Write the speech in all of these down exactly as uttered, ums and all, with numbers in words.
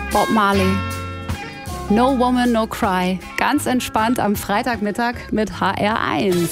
Bob Marley. No Woman, No Cry. Ganz entspannt am Freitagmittag mit H R eins.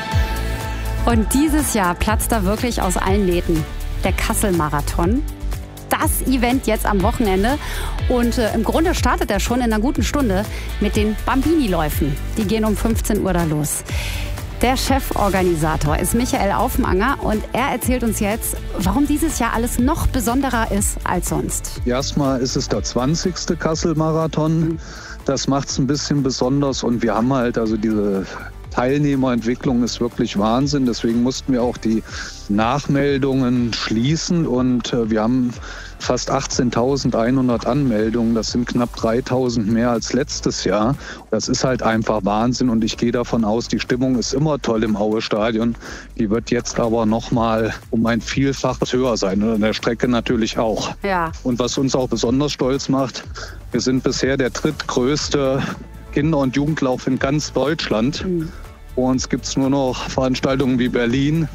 Und dieses Jahr platzt da wirklich aus allen Nähten. Der Kassel-Marathon. Das Event jetzt am Wochenende. Und äh, im Grunde startet er schon in einer guten Stunde mit den Bambini-Läufen. Die gehen um fünfzehn Uhr da los. Der Cheforganisator ist Michael Aufmanger und er erzählt uns jetzt, warum dieses Jahr alles noch besonderer ist als sonst. Erstmal ist es der zwanzigste Kassel-Marathon. Das macht es ein bisschen besonders und wir haben halt also diese Teilnehmerentwicklung ist wirklich Wahnsinn. Deswegen mussten wir auch die Nachmeldungen schließen und äh, wir haben fast achtzehntausendeinhundert Anmeldungen. Das sind knapp dreitausend mehr als letztes Jahr. Das ist halt einfach Wahnsinn und ich gehe davon aus, die Stimmung ist immer toll im Aue-Stadion. Die wird jetzt aber noch mal um ein Vielfaches höher sein und an der Strecke natürlich auch. Ja. Und was uns auch besonders stolz macht, wir sind bisher der drittgrößte Kinder- und Jugendlauf in ganz Deutschland. Mhm. Bei uns gibt es nur noch Veranstaltungen wie Berlin.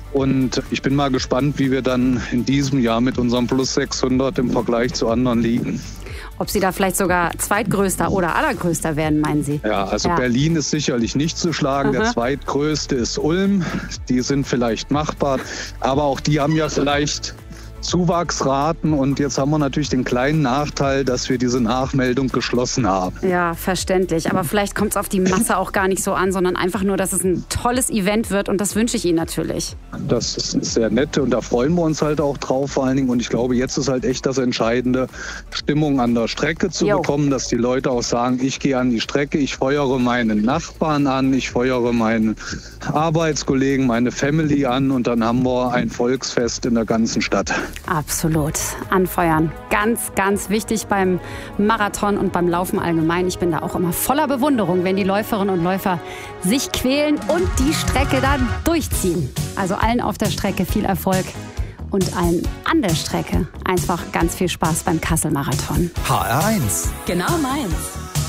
Und ich bin mal gespannt, wie wir dann in diesem Jahr mit unserem Plus sechshundert im Vergleich zu anderen liegen. Ob Sie da vielleicht sogar zweitgrößter oder allergrößter werden, meinen Sie? Ja, also ja. Berlin ist sicherlich nicht zu schlagen. Aha. Der zweitgrößte ist Ulm. Die sind vielleicht machbar. Aber auch die haben ja vielleicht Zuwachsraten und jetzt haben wir natürlich den kleinen Nachteil, dass wir diese Nachmeldung geschlossen haben. Ja, verständlich. Aber vielleicht kommt es auf die Masse auch gar nicht so an, sondern einfach nur, dass es ein tolles Event wird und das wünsche ich Ihnen natürlich. Das ist sehr nett und da freuen wir uns halt auch drauf vor allen Dingen und ich glaube, jetzt ist halt echt das Entscheidende, Stimmung an der Strecke zu jo. bekommen, dass die Leute auch sagen, ich gehe an die Strecke, ich feuere meinen Nachbarn an, ich feuere meine Arbeitskollegen, meine Family an und dann haben wir ein Volksfest in der ganzen Stadt. Absolut. Anfeuern. Ganz, ganz wichtig beim Marathon und beim Laufen allgemein. Ich bin da auch immer voller Bewunderung, wenn die Läuferinnen und Läufer sich quälen und die Strecke dann durchziehen. Also allen auf der Strecke viel Erfolg und allen an der Strecke einfach ganz viel Spaß beim Kassel-Marathon. H R eins. Genau meins.